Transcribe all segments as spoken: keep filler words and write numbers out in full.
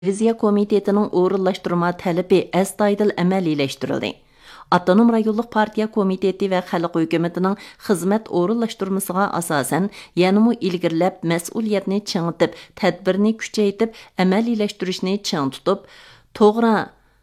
Reviziya komitetining o'rinlashtirma talabi astoydil amaliyleştirildi. Avtonom rayonluq partiya komiteti və xalq hökumətinin xizmət o'rinlashtirmasiga asosan yanımı ilgirlab mas'uliyatni chingitib, tadbirni kuchaytib, amaliyleştirishni ching tutib, to'g'ri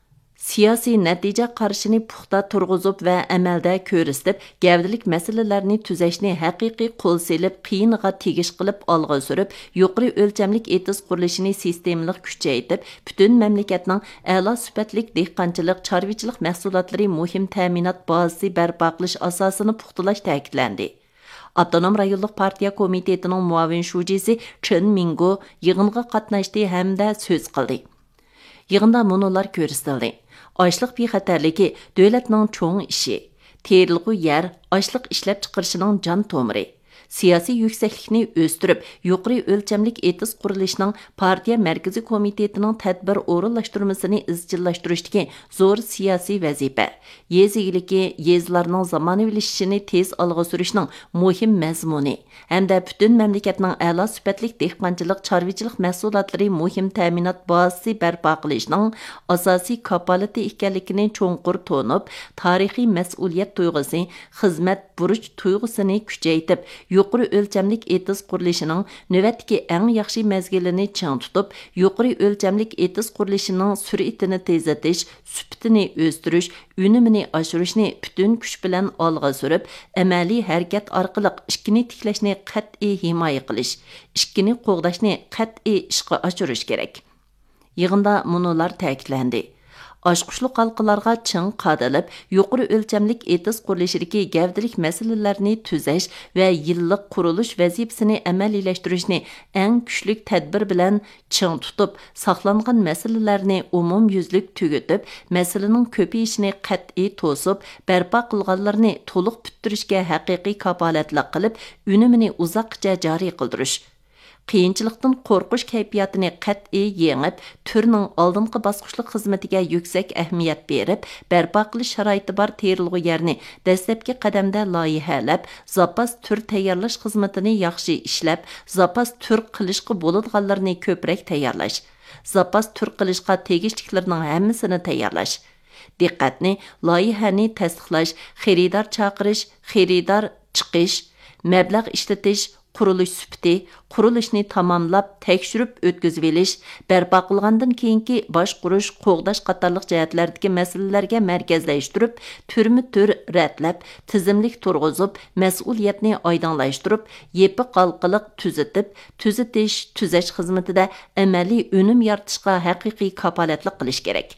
siyosiy natija qarshini puxta turg'izib va amalda ko'rsatib, gavdalik masalalarni tuzashni haqiqiy qo'l selib, qiyinga tegish qilib olg'a surib, yuqori o'lchamlik etis qurilishini sistemalik kuchaytib, butun mamlakatning a'lo sifatlik dehqonchilik, chorvachilik mahsulotlari muhim ta'minot bazasi barpo qilish asosini puxtalash ta'kidlandi. Avtonom rayonluq partiya komitetining muavin shujisi Chen Mingo yig'inga qatnashdi hamda so'z qildi. Yig'inda munolar ko'rsatildi. Açlıq bexatarligi dövlətning çoğ işi. Terilğu yer açlıq ishlab chiqarishining jon tomiri. Siyosiy yüksəklikni o'stirib, yuqori o'lchamlik etis qurilishining partiya markaziy komitetining tadbir o'rinlashtirmasini izchillashtirishdagi zo'r siyosiy vazifa. Yez egiligi, yezlarning zamonaviylashishini tez olg'a surishning muhim mazmuni hamda butun mamlakatning a'lo sifatlik dehqonchilik, chorvachilik mahsulotlari muhim ta'minot bazasi barpo qilishning asosiy kapolati ekanligini cho'nqur to'nib, tarixiy mas'uliyat tuyg'usi, xizmat buruch tuyg'usini kuchaytib, yuqori o'lchamlik etis qurilishining navbatdagi eng yaxshi mezgilini ching tutib, yuqori o'lchamlik etis qurilishining sur'atini tezlatish, sifatini o'stirish, unumini oshirishni butun kuch bilan olg'a surib, amaliy harakat orqali ishkini tiklashni qat'iy himoya qilish, ishkini qo'g'dashni qat'iy ishga oshirish kerak. Yig'inda munolar ta'kidlandi. Aşquşluq halqalarga çın qadalib, yuqori o'lchamlik etis qurilishidagi gavdalik masalalarni tuzash va yillik qurilish vazifasini amaliyleştirishni eng kuchlik tadbir bilan çın tutib, saqlangan masalalarni umumyuzlik tugutib, masalaning ko'payishini qat'iy to'sib, barpo qilganlarni to'liq bitirishga haqiqiy kapolatlik qilib, unumini uzoqcha joriy qildirish. Qiyinchilikdan qo'rqish kayfiyatini qat'iy yengib, turning oldingi bosqichlik xizmatiga yuksak ahamiyat berib, barpo qilish sharoiti bor terilg'u yerni dastlabki qadamda loyihalab, zapas tur tayyorlash xizmatini yaxshi ishlab, zapas tur qilishga bo'ladiganlarni ko'proq tayyorlash, zapas tur qilishga tegishliklarning hammasini tayyorlash. Diqqatni loyihani tasdiqlash, xaridor chaqirish, xaridor chiqish, mablag' ishlatish, qurilish sufiti, qurilishni tamamlab, tekshirib o'tkazib olish, barpo qilgandan keyingi boshqurish, qo'g'dash qatorliq jihatlardagi masalalarga markazlashtirib, turma-tur ratlab, tizimlik turg'izib, mas'uliyatni oydinlashtirib, yepiq halqiliq tuzatib, tuzatish, tuzash xizmatida amaliy unum yaratishga haqiqiy kapolatlik qilish kerak.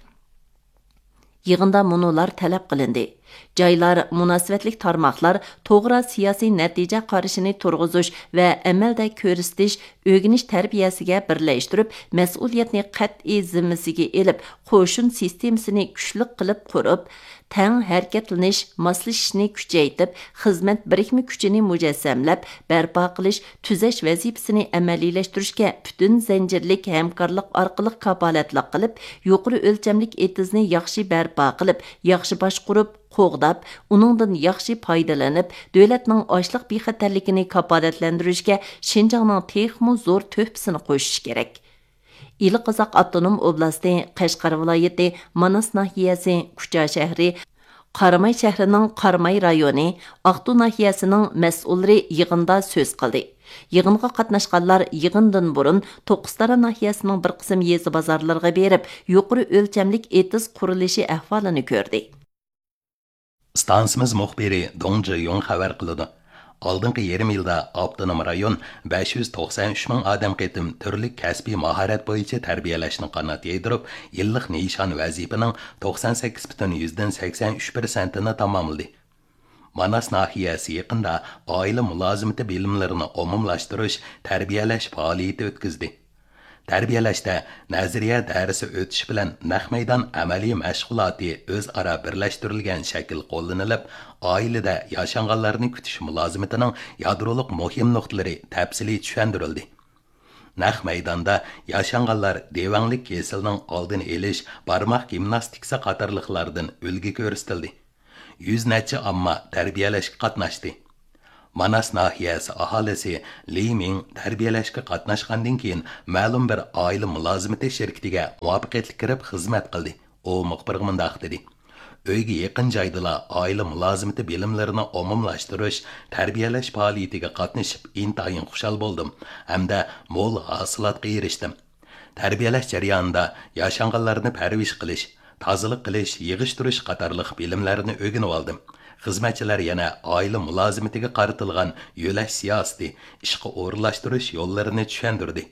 Yig'inda munolar talab qilindi. Joylar, munosabatlik tarmoqlar to'g'ri siyosiy natija qarashini turg'izish va amalda ko'rsatish, o'rganish tarbiyasiga birlashtirib, mas'uliyatni qat'iy zimmasiga elib, qo'shin sistemasini kuchli qilib qurib, tang harakatlanish, moslashishni kuchaytib, xizmat birikma kuchini mujassamlab, barpo qilish, tuzash vazifasini amaliyleştirishga butun zanjirlik hamkorlik orqali kapolatlik qilib, yuqori o'lchamlik etizni yaxshi barpo qilib, yaxshi boshqarib, qo'g'dab, uningdan yaxshi foydalanib, davlatning ochliq bexatarligini kapolatlantirishga Şinjanning texmo zo'r to'hpasini qo'shish kerak. İli Qozoq avtonom oblasti, Qashqar viloyati, Manas nahiyasi, Kucha shahri, Qaramay shahrining Qaramay rayoni, Aqtu nahiyasining mas'ullari yig'inda so'z qildi. Yig'inga qatnashganlar yig'indan burun To'qqiztara nahiyasining bir qism yezi bozorlarga berib, yuqori o'lchamlik etis qurilishi ahvolini ko'rdi. Stansimiz muxbiri Dong Ji-yong xabar qiladi. Oldingi yarim yilda avtonom rayon besh yuz to'qson uch ming odam qitim turli kasbiy mahorat bo'yicha tarbiyalashni qanot yedirib, yillik nishon vazifaning to'qson sakkiz butun yuzdan sakson uch prosentini tamomladi. Manas nahiyasi yaqinda oila mulozimati bilimlarini umumlashtirish, tarbiyalash faoliyati o'tkazdi. Tarbiyalashda nazariya darsi o'tish bilan naq maydon amaliy mashg'uloti o'zaro birlashtirilgan shakl qo'llanilib, oilada yashanganlarni kutish mulozimatining yadroliq muhim nuqtalari tafsiliy tushuntirildi. Naq maydonda yashanganlar devanglik kesilning oldini olish, barmoq gimnastikasi qatorliqlardan ulgi ko'rsatildi. Yuz necha amma tarbiyalashga qatnashdi. Manas nahiyasi aholisi Li Ming tarbiyalashga qatnashgandan keyin ma'lum bir oila mulozimati shirkatiga muvaffaqiyatli kirib xizmat qildi. U muxbirga mundaq dedi: Uyga yaqin joydala oila mulozimati bilimlarini umumlashtirish, tarbiyalash faoliyatiga qatnashib intayin xushal bo'ldim hamda mo'l hosilotga erishdim. Tarbiyalash jarayonida yashanganlarni parvish qilish, tozalik qilish, yig'ishtirish qatorliq bilimlarni o'rganib oldim. Xizmatchilar yana oila mulozimatiga qaratilgan yo'lash siyosati, ishga o'rinlashtirish yo'llarini tushuntirdi.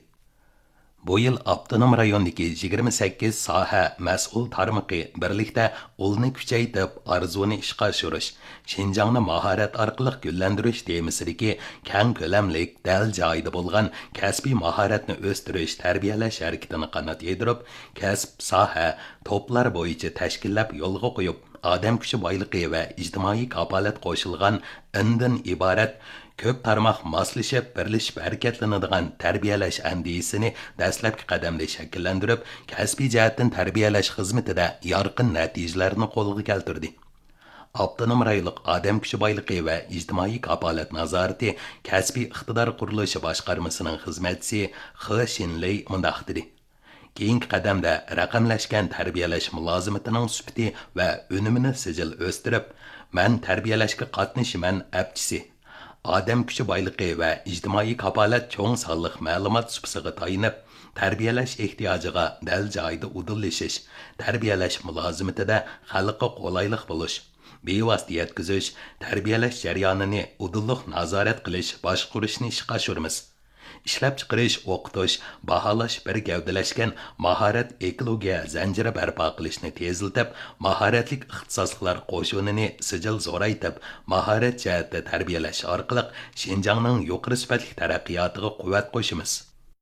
Bu yil Abdunum rayonidagi yigirma sakkiz soha mas'ul tarmoqi birlikda ulni kuchaytirib arzuni ishga oshirish, Shinjongni mahorat orqali gullantirish temasidagi keng ko'lamlik dal joyida bo'lgan kasbiy mahoratni o'stirish, tarbiyalash harakatini qanot yedirib, kasb soha to'plar bo'yicha tashkillab yo'lga qo'yib, odam kuchi boyligi va ijtimoiy kafolat qo'shilgan indin iborat ko'p tarmoq moslashib birlashib harakatlanadigan tarbiyalash andisini dastlabki qadamda shakllantirib, kasbiy jihatdan tarbiyalash xizmatida yorqin natijalarni qo'lga keltirdi. Abdunum rayonlik odam kuchi boyligi va ijtimoiy kafolat nazorati kasbiy iqtidor qurilishi boshqarmasining xizmatchisi He Shinley mundaq dedi: Keyingi qadamda raqamlashgan tarbiyalash mulozimatining sifati va unumini sijil o'stirib, man tarbiyalashga qatnashiman abchisi. Odam kuchi boyligi va ijtimoiy kafolat cho'ng sonliq ma'lumot supasiga tayinib, tarbiyalash ehtiyojiga dal joyida udillashish, tarbiyalash mulozimatida xalqqa qulaylik bo'lish, bevosita yetkazish, tarbiyalash jarayonini udilliq nazorat qilish, boshqarishni ishga oshiramiz. ishlab chiqarish, o'qitish, baholash bir gavdalashgan mahorat ekologiya zanjiri barpo qilishni tezlatib, mahoratlik ixtisosliklar qo'shunini sijil zo'raytib, mahorat jihatda tarbiyalash orqali Shinjongning yuqori sifatli taraqqiyotiga quvvat qo'shamiz.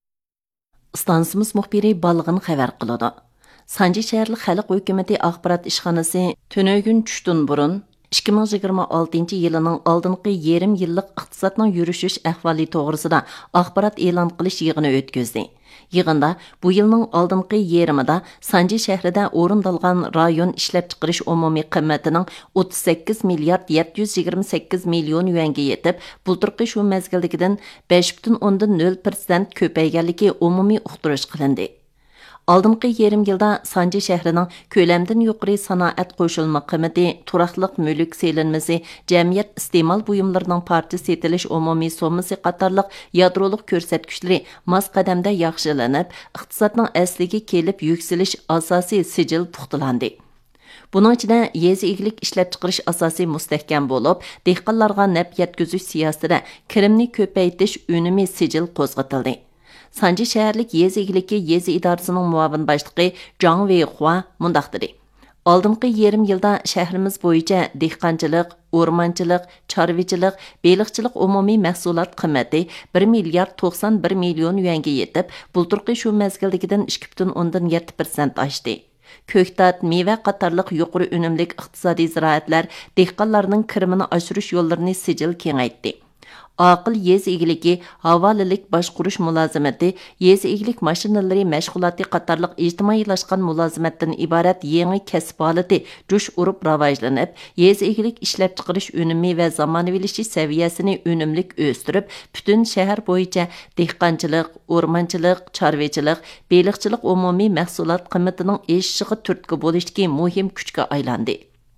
Stansimiz muxbiri balg'in xabar qiladi. Sanji shaharlik xalq hukumati axborot ishxonasi tunögün tushdan burun ikki ming yigirma oltinchi yilining oldingi yarim yillik iqtisodning yurishish ahvoli to'g'risida axborot e'lon qilish yig'ini o'tkazdi. Yig'inda bu yilning oldingi yerimida Sanji shahrida o'rindalgan rayon ishlab chiqarish umumiy qimmatining o'ttiz sakkiz milliard yetti yuz yigirma sakkiz million yuanga yetib, bulturqi shu mezgildagidan besh butun o'ndan nol persent ko'payganligi umumiy uqtirish qilindi. Алдыңғы yerim yilda Sanji shahrining ko'lamdan yuqori sanoat qo'shilma qiymati, turaqliq mulk selinmasi, jamiyat iste'mol buyumlarining parcha setilish umumiy sommasi qatorliq yadroliq ko'rsatkichleri mos qadamda yaxshilanib, iqtisodning asliga kelib yuksalish asosiy sijil puxtalandi. Bunun ichida yezi eglik ishlab chiqarish asosiy mustahkam bo'lib, dehqonlarga naf yetkazish siyosatida kirimni ko'paytirish unumi sijil qo'zg'atildi. Sanji shaharlik yezi egiliki yezi idorasining muavin boshlig'i Zhang Weihua mundaq dedi: Oldingi yarim yilda shahrimiz bo'yicha dehqonchilik, o'rmonchilik, chorvachilik, beliqchilik umumiy mahsulot qiymati bir milliard to'qson bir million yuanga yetib, bulturqi shu mezgildagidan ikki butun o'ndan yetti persent oshdi. Ko'ktat, meva qatorliq yuqori unumlik iqtisodiy ziroatlar dehqonlarning kirimini oshirish yo'llarini sijil kengaytdi. Aqil yez egiligi, havolilik boshqurish mulozimati, yez egilik mashinalari mashg'uloti qatorliq ijtimoiylashgan mulozimatdan iborat yangi kasb holati jush urib rivojlanib, yez egilik ishlab chiqarish unumi va zamonaviylashish saviyasini unumlik o'stirib, butun shahar bo'yicha dehqonchilik, o'rmonchilik, chorvachilik, beliqchilik umumiy mahsulot qiymatining eshishiga turtki bo'lishdagi muhim kuchga aylandi.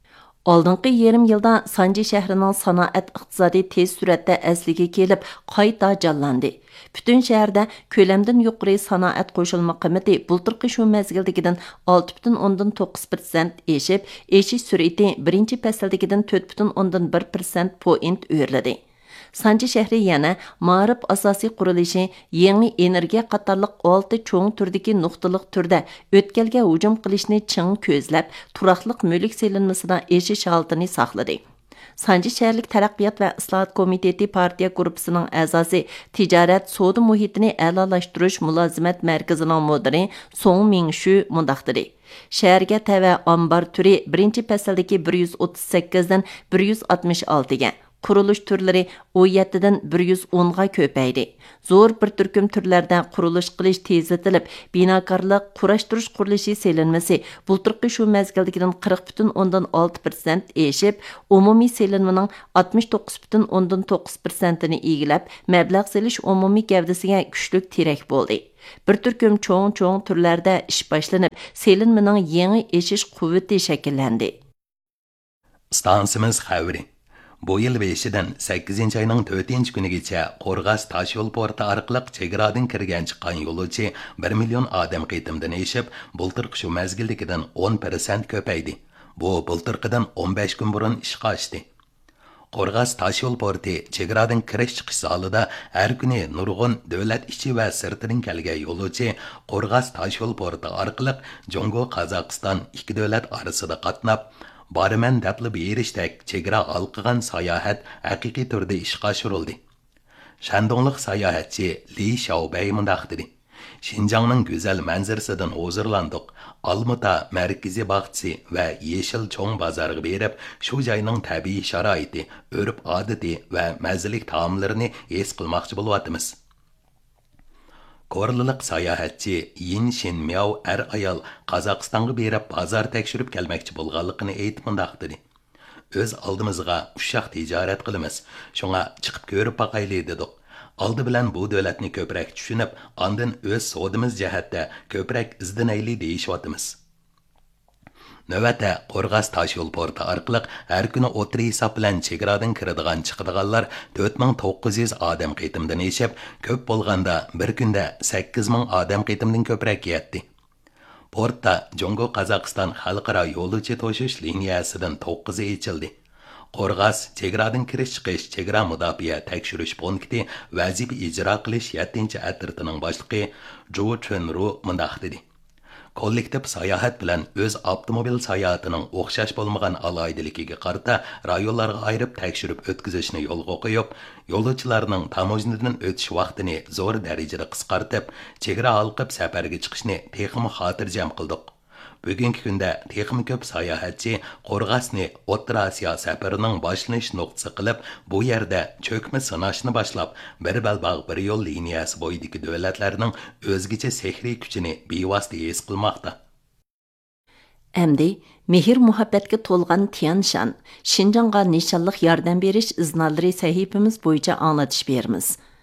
Oldingi yarim yilda Sanji shahrining sanoat iqtisodiy tez suratda asliga kelib, qayta jonlandi. Butun shaharda ko'lamdan yuqori sanoat qo'shilma qiymati bulturqi shu mezgildagidan olti butun o'ndan to'qqiz persent eshib, eshish sur'ati birinchi fasldagidan to'rt butun o'ndan bir persent point o'rladi. Sanji shahri yana ma'rif asosiy qurilishi, yangi energiya qatorliq olti cho'ng turdagi nuqtaliq turda o'tkalga hujum qilishni ching ko'zlab, turaqliq mulk selinmasida eshish holatini saqladi. Sanji shaharlik taraqqiyot va islohot komiteti partiya guruhisining a'zosi, tijorat savdo muhitini a'lolashtirish mulozimat markazining mudiri Song Mingshu mundaq dedi: Shaharga tava ombar turi birinchi fasldagi bir yuz o'ttiz sakkiz dan bir yuz oltmish olti ga, qurilish turlari o'n yettidan bir yuz o'nga ko'paydi. Zo'r bir turkum turlarda qurilish qilish tezitilib, binokorlik, qurashtirish qurilishi selinmasi bultirqi shu mezgildagidan qirq butun o'ndan olti persent eşib, umumiy selinmaning oltmish to'qqiz butun o'ndan to'qqiz persentini egilab, mablag' selish umumiy gavdasiga kuchlik terak bo'ldi. Bir turkum cho'ng-cho'ng turlarda ish boshlanib, selinmaning yangi eshish quvvati shakllandi. Stansimiz xavri. Bu yil beshidan sakkizinchi oyning to'rtinchi kunigacha Qo'rg'as Toshyo'l porti orqali chegaradan kirgan chiqqan yo'lovchi bir million odam qitimdan eshib, bultirqi shu mezgildagidan o'n persent ko'paydi. Bu bultirqidan o'n besh kun burun ishga oshdi. Qo'rg'as Toshyo'l porti chegaradan kirish chiqish zalida har kuni nurg'un davlat ichi va sirtidan kelgan yo'lovchi Qo'rg'as Toshyo'l porti orqali Jongo Qozog'iston ikki davlat orasida qatnab, Baraman dapli berishdek chegara alqigan sayohat haqiqiy turda ishga oshirildi. Shandongliq sayohatchi Li Xiaobei mundaq dedi. Şinjanning go'zal manzarasidan huzurlandik. Almuta markaziy bog'chisi va yeshil cho'ng bozoriga berib, shu joyning tabiiy sharoiti, urf-odati va mazalik taomlarini his qilmoqchi bo'lyapmiz. Korlilik sayohatchi Yin Shinmiao er ayol Qozog'istonga berib bozor tekshirib kelmoqchi bo'lganligini aytib mundaq dedi. O'z oldimizga ushaq tijorat qilamiz. Shunga chiqib ko'rib boqaylik dedik. Aldı bilan bu davlatni ko'proq tushunib, ondan o'z savdimiz jihatda ko'proq izdanayli deyishyapmiz. Navbatda Qo'rg'as Toshyo'l porti orqali har kuni o'tri hisob bilan chegaradan kiradigan chiqadiganlar to'rt ming to'qqiz yuz odam qitimdan eshib, ko'p bo'lganda bir kunda sakkiz ming odam qitimdan ko'proq yetdi. Portda Jongo Qozog'iston xalqaro yo'lovchi toshish liniyasidan to'qqizi ochildi. Qo'rg'as chegaradan kirish chiqish chegara mudofaa tekshirish punkti vazifa ijro qilish yettinchi atritining boshlig'i Zhu Chunru mundaq dedi. Kollektiv sayohat bilan o'z avtomobil sayohatining o'xshash bo'lmagan aloydiligiga qarata rayonlarga ayirib tekshirib o'tkazishni yo'lga qo'yib, yo'lovchilarning tamojnadan o'tish vaqtini zo'r darajada qisqartib, chegara olqib safarga chiqishni texmi xotirjam qildik. Bugungi kunda texmi ko'p sayohatchi Qo'rg'asni O'rta Osiyo safarining boshlanish nuqtasi qilib, bu yerda cho'kma sinashni boshlab, bir balbog' bir yo'l liniyasi bo'yidagi davlatlarning o'zgacha sehriy kuchini bevosita his qilmoqda. Әмді, mehr-muhabbatga to'lgan Tianshan, Şinjanға nishonliq yordam berish iznalari sahifamiz bo'yicha anglatish beramiz.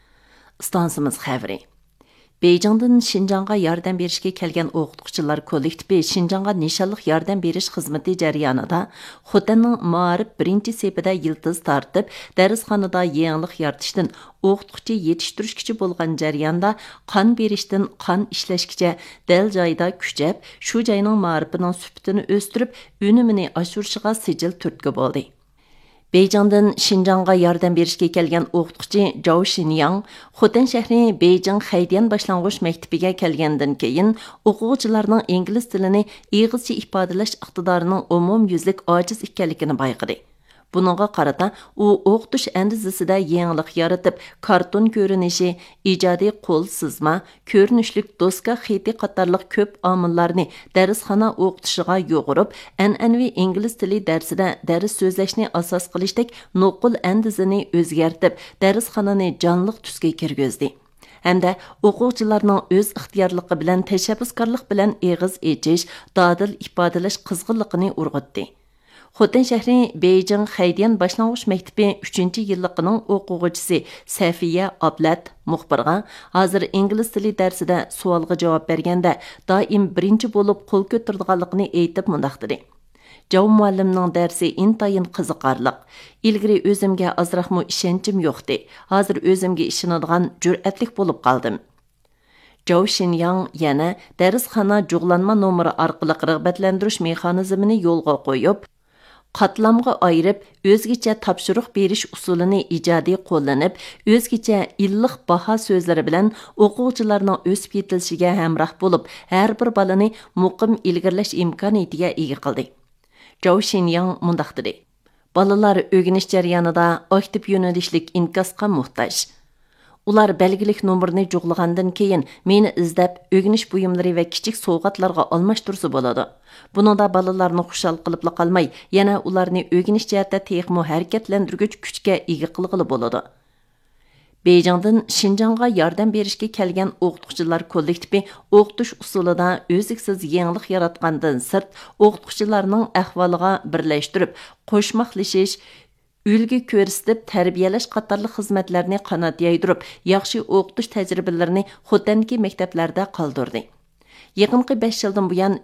Stansimiz xavri. Beyjingdan Şinjanға yordam berishga kelgan o'qituvchilar kollektivi Şinjanға nishonliq yordam berish xizmati jarayonida Xotanning Ma'arif birinchi sepida yildiz tortib, darsxonada yangilik yaratishdan o'qituvchi yetishtirishgacha bo'lgan jarayonda qon berishdan qon ishlashgacha dal joyda kuchab, shu joyning ma'rifining sifatini o'stirib, unumini oshirishiga sijil turtki bo'ldi. Beyjingdan Şinjanға yordam berishga kelgan o'qituvchi Zhao Xinyang Xotan shahri Beyjing Xaydian boshlang'ich maktabiga kelgandan keyin o'quvchilarning ingliz tilini ig'izcha ifodalash iqtidorining umumyuzlik ojiz ekanligini bayqadi. Bununğa qarata u o'qitish andizasida yangilik yaratib, karton ko'rinishi, ijodiy qo'l sızma, ko'rinishlik doska xeti qatorliq ko'p omillarni darsxona o'qitishiga yo'g'irib, an'anaviy ingliz tili darsida dars so'zlashni asos qilishdek nuqul andizini o'zgartib, darsxonani jonliq tusga kirgizdi. Hamda o'quvchilarning o'z ixtiyorligi bilan tashabbuskorlik bilan eg'iz echish, dadil ifodalash qizg'inligini urg'utdi. Xotan shahri Beyjing Xaydian boshlang'ich maktabi uchinchi yilliqining o'quvchisi Safiya Ablat muxbirga hozir ingliz tili darsida savolga javob berganda doim birinchi bo'lib qo'l ko'targanligini aytib mundaq dedi. Javob muallimning darsi intayin qiziqarliq. Ilgari o'zimga azroqmi ishonchim yo'qdi. Hozir o'zimga ishonadigan jur'atlik bo'lib qoldim. Zhao Xinyang yana darsxona jug'lanma nomeri orqali rag'batlantirish mexanizmini yo'lga qo'yib, qatlamga ayırıp, o'zgacha topshiriq berish usulini ijodiy qo'llanib, o'zgacha illiq baho so'zlari bilan o'quvchilarning o'sib yetilishiga hamroh bo'lib, har bir balani muqim ilgirlash imkoniyatiga ega qildi. Zhao Xinyang mundaq dedi. Balalar o'rganish jarayonida aktiv yo'nalishlik inkasga muhtoj. Ular belgilik nomerni jug'lagandan keyin meni izlab, o'g'inish buyumlari va kichik sovg'atlarga almashtirsa bo'ladi. Buningda balalarni xushal qilib qolmay, yana ularni o'g'inish jihatda texmo harakatlantirgich kuchga ega qilg'ili bo'ladi. Beyjingdan Şinjanğa yordam berishga kelgan o'qituvchilar kollektivi o'qitish usulida o'ziksiz yangilik yaratgandan sirt o'qituvchilarning ahvoliga birlashtirib, qo'shmaqlashish, ulgi ko'rsatib tarbiyalash qatorli xizmatlarni qanot yaydirib, yaxshi o'qitish tajribalarini Xotanki maktablarda qoldirdi. Yaqinqi besh yildan buyon